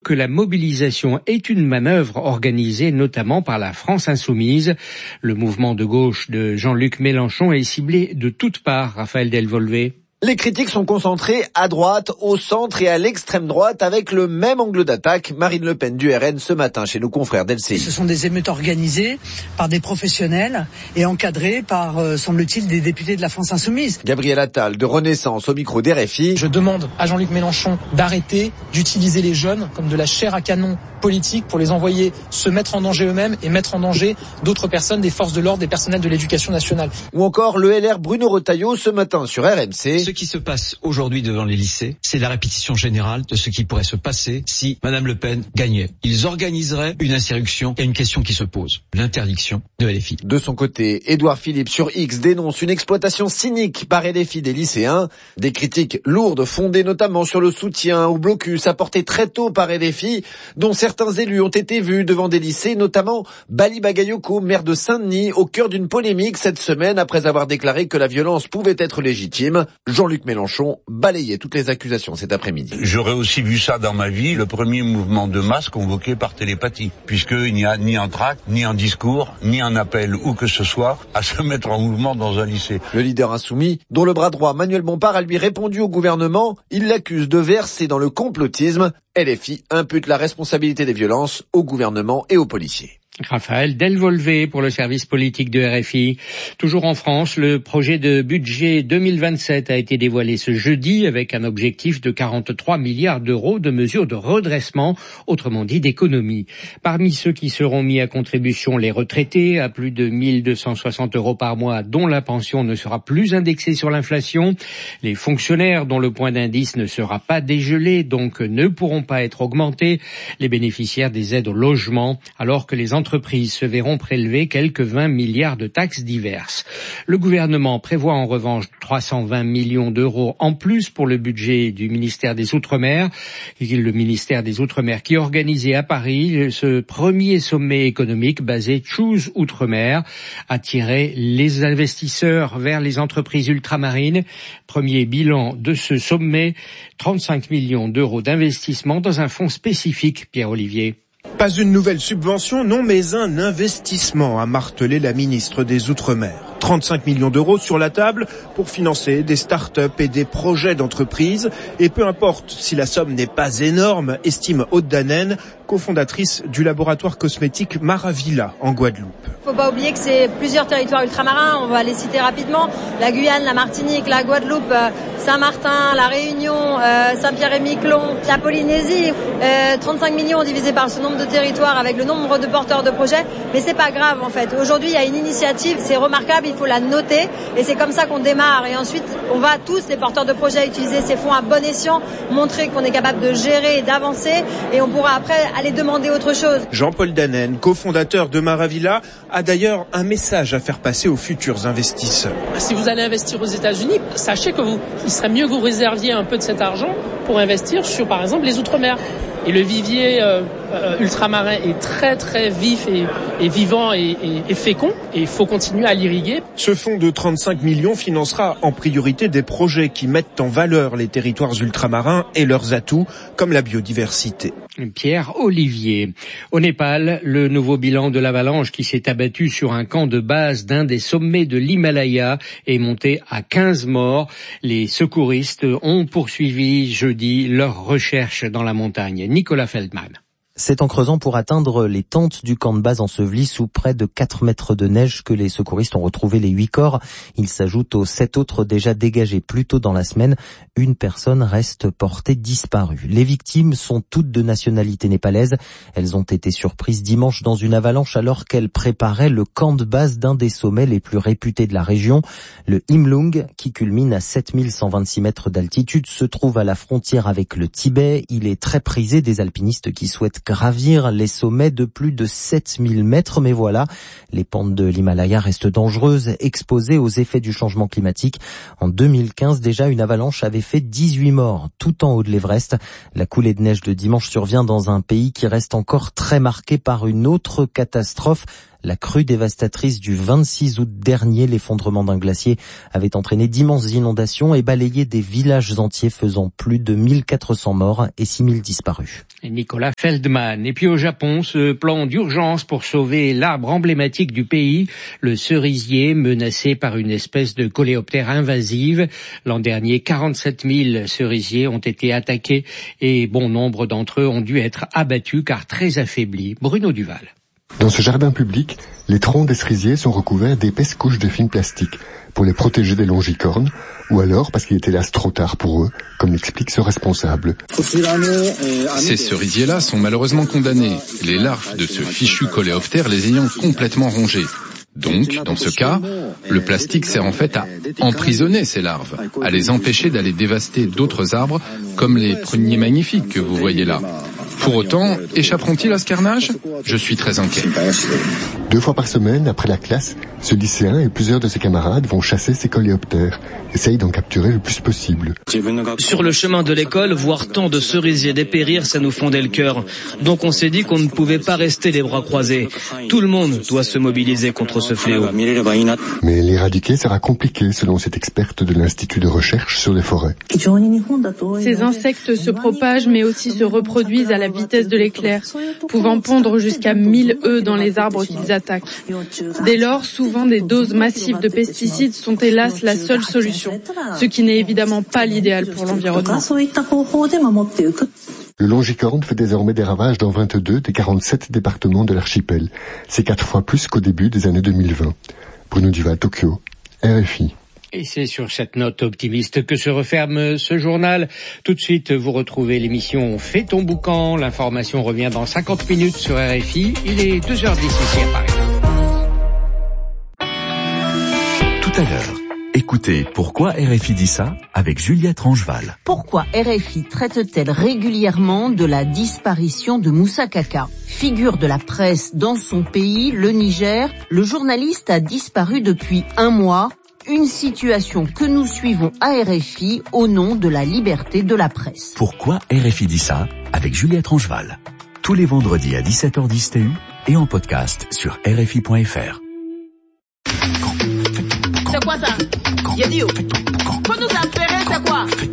que la mobilisation est une manœuvre organisée notamment par la France insoumise. Le mouvement de gauche de Jean-Luc Mélenchon est ciblé de toutes parts, Raphaël Delvolvé. Les critiques sont concentrées à droite, au centre et à l'extrême droite avec le même angle d'attaque. Marine Le Pen du RN ce matin chez nos confrères d'LCI. Ce sont des émeutes organisées par des professionnels et encadrées par, semble-t-il, des députés de la France insoumise. Gabriel Attal de Renaissance au micro d'RFI. Je demande à Jean-Luc Mélenchon d'arrêter d'utiliser les jeunes comme de la chair à canon politique pour les envoyer se mettre en danger eux-mêmes et mettre en danger d'autres personnes, des forces de l'ordre, des personnels de l'éducation nationale. Ou encore le LR Bruno Retailleau ce matin sur RMC. Ce qui se passe aujourd'hui devant les lycées, c'est la répétition générale de ce qui pourrait se passer si Madame Le Pen gagnait. Ils organiseraient une insurrection et une question qui se pose, l'interdiction de LFI. De son côté, Édouard Philippe sur X dénonce une exploitation cynique par LFI des lycéens. Des critiques lourdes fondées notamment sur le soutien au blocus apporté très tôt par LFI, dont certains élus ont été vus devant des lycées, notamment Bali Bagayoko, maire de Saint-Denis, au cœur d'une polémique cette semaine après avoir déclaré que la violence pouvait être légitime. Jean-Luc Mélenchon balayait toutes les accusations cet après-midi. J'aurais aussi vu ça dans ma vie, le premier mouvement de masse convoqué par télépathie, puisqu'il n'y a ni un tract, ni un discours, ni un appel ou que ce soit à se mettre en mouvement dans un lycée. Le leader insoumis, dont le bras droit Manuel Bompard a lui répondu au gouvernement, il l'accuse de verser dans le complotisme. LFI impute la responsabilité des violences au gouvernement et aux policiers. Raphaël Delvolvé pour le service politique de RFI. Toujours en France, le projet de budget 2027 a été dévoilé ce jeudi avec un objectif de 43 milliards d'euros de mesures de redressement, autrement dit d'économie. Parmi ceux qui seront mis à contribution, les retraités à plus de 1 260 euros par mois dont la pension ne sera plus indexée sur l'inflation, les fonctionnaires dont le point d'indice ne sera pas dégelé, donc ne pourront pas être augmentés, les bénéficiaires des aides au logement, alors que les entreprises se verront prélever quelques 20 milliards de taxes diverses. Le gouvernement prévoit en revanche 320 millions d'euros en plus pour le budget du ministère des Outre-mer. Le ministère des Outre-mer qui organisait à Paris ce premier sommet économique basé Choose Outre-mer, attirer les investisseurs vers les entreprises ultramarines. Premier bilan de ce sommet, 35 millions d'euros d'investissement dans un fonds spécifique, Pierre-Olivier. Pas une nouvelle subvention, non, mais un investissement, a martelé la ministre des Outre-mer. 35 millions d'euros sur la table pour financer des start-up et des projets d'entreprise. Et peu importe si la somme n'est pas énorme, estime Aude Danen, cofondatrice du laboratoire cosmétique Maravilla en Guadeloupe. Faut pas oublier que c'est plusieurs territoires ultramarins, on va les citer rapidement. La Guyane, la Martinique, la Guadeloupe, Saint-Martin, la Réunion, Saint-Pierre-et-Miquelon, la Polynésie. 35 millions divisé par ce nombre de territoires avec le nombre de porteurs de projets. Mais c'est pas grave en fait. Aujourd'hui, il y a une initiative, c'est remarquable, il faut la noter. Et c'est comme ça qu'on démarre. Et ensuite, on va tous, les porteurs de projets, utiliser ces fonds à bon escient, montrer qu'on est capable de gérer et d'avancer. Et on pourra après aller demander autre chose. Jean-Paul Danen, cofondateur de Maravilla, a d'ailleurs un message à faire passer aux futurs investisseurs. Si vous allez investir aux États-Unis, sachez il serait mieux que vous réserviez un peu de cet argent pour investir sur, par exemple, les Outre-mer. Et le vivier ultramarin est très très vif et vivant et fécond, et il faut continuer à l'irriguer. Ce fonds de 35 millions financera en priorité des projets qui mettent en valeur les territoires ultramarins et leurs atouts, comme la biodiversité. Pierre-Olivier. Au Népal, le nouveau bilan de l'avalanche qui s'est abattue sur un camp de base d'un des sommets de l'Himalaya est monté à 15 morts. Les secouristes ont poursuivi jeudi leurs recherches dans la montagne. Nicolas Feldman. C'est en creusant pour atteindre les tentes du camp de base enseveli sous près de 4 mètres de neige que les secouristes ont retrouvé les 8 corps. Ils s'ajoutent aux 7 autres déjà dégagés plus tôt dans la semaine. Une personne reste portée disparue. Les victimes sont toutes de nationalité népalaise. Elles ont été surprises dimanche dans une avalanche alors qu'elles préparaient le camp de base d'un des sommets les plus réputés de la région. Le Himlung, qui culmine à 7126 mètres d'altitude, se trouve à la frontière avec le Tibet. Il est très prisé des alpinistes qui souhaitent gravir les sommets de plus de 7000 mètres. Mais voilà, les pentes de l'Himalaya restent dangereuses, exposées aux effets du changement climatique. En 2015, déjà, une avalanche avait fait 18 morts, tout en haut de l'Everest. La coulée de neige de dimanche survient dans un pays qui reste encore très marqué par une autre catastrophe, La crue dévastatrice du 26 août dernier, l'effondrement d'un glacier avait entraîné d'immenses inondations et balayé des villages entiers, faisant plus de 1400 morts et 6000 disparus. Et Nicolas Feldman. Et puis au Japon, ce plan d'urgence pour sauver l'arbre emblématique du pays, le cerisier, menacé par une espèce de coléoptère invasive. L'an dernier, 47 000 cerisiers ont été attaqués et bon nombre d'entre eux ont dû être abattus car très affaiblis. Bruno Duval. Dans ce jardin public, les troncs des cerisiers sont recouverts d'épaisses couches de film plastique pour les protéger des longicornes, ou alors parce qu'il était hélas trop tard pour eux, comme l'explique ce responsable. Ces cerisiers-là sont malheureusement condamnés, les larves de ce fichu coléoptère les ayant complètement rongés. Donc, dans ce cas, le plastique sert en fait à emprisonner ces larves, à les empêcher d'aller dévaster d'autres arbres, comme les pruniers magnifiques que vous voyez là. Pour autant, échapperont-ils à ce carnage ? Je suis très inquiet. 2 fois par semaine, après la classe, ce lycéen et plusieurs de ses camarades vont chasser ces coléoptères, essayent d'en capturer le plus possible. Sur le chemin de l'école, voir tant de cerisiers dépérir, ça nous fondait le cœur. Donc on s'est dit qu'on ne pouvait pas rester les bras croisés. Tout le monde doit se mobiliser contre ce fléau. Mais l'éradiquer sera compliqué, selon cette experte de l'Institut de recherche sur les forêts. Ces insectes se propagent mais aussi se reproduisent à la vitesse de l'éclair, pouvant pondre jusqu'à 1000 œufs dans les arbres qu'ils attaquent. Dès lors, souvent des doses massives de pesticides sont hélas la seule solution, ce qui n'est évidemment pas l'idéal pour l'environnement. Le longicorne fait désormais des ravages dans 22 des 47 départements de l'archipel. C'est 4 fois plus qu'au début des années 2020. Bruno Duval, Tokyo, RFI. Et c'est sur cette note optimiste que se referme ce journal. Tout de suite, vous retrouvez l'émission Fais ton boucan. L'information revient dans 50 minutes sur RFI. Il est 2h10 ici à Paris. Tout à l'heure, écoutez Pourquoi RFI dit ça avec Juliette Rangeval. Pourquoi RFI traite-t-elle régulièrement de la disparition de Moussa Kaka ? Figure de la presse dans son pays, le Niger, le journaliste a disparu depuis 1 mois. Une situation que nous suivons à RFI au nom de la liberté de la presse. Pourquoi RFI dit ça avec Juliette Rangeval. Tous les vendredis à 17h10 TU et en podcast sur RFI.fr. C'est quoi ça? Yadio. Faut nous appeler, c'est quoi?